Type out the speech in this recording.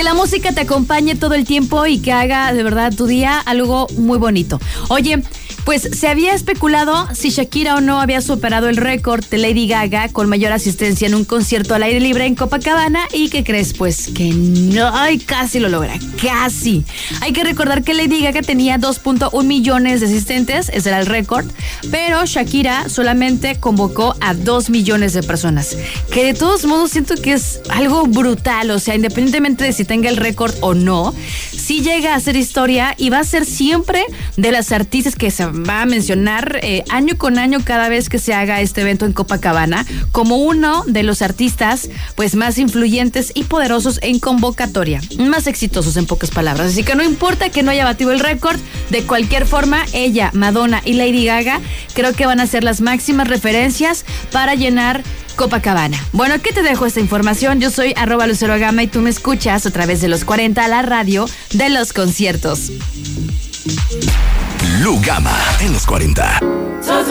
la música te acompañe todo el tiempo y que haga de verdad tu día algo muy bonito. Oye, pues se había especulado si Shakira o no había superado el récord de Lady Gaga con mayor asistencia en un concierto al aire libre en Copacabana. ¿Y qué crees? Pues que no, ay, casi lo logra, casi. Hay que recordar que Lady Gaga tenía 2.1 millones de asistentes, ese era el récord, pero Shakira solamente convocó a 2 millones de personas, que de todos modos siento que es algo brutal, o sea, independientemente de si tenga el récord o no, sí llega a ser historia y va a ser siempre de las artistas que se va a mencionar año con año cada vez que se haga este evento en Copacabana como uno de los artistas pues más influyentes y poderosos en convocatoria, más exitosos en pocas palabras. Así que no importa que no haya batido el récord, de cualquier forma ella, Madonna y Lady Gaga creo que van a ser las máximas referencias para llenar Copacabana. Bueno, ¿qué te dejo esta información? Yo soy @LuceroGama y tú me escuchas a través de los 40, la radio de los conciertos. Lu Gama en los 40.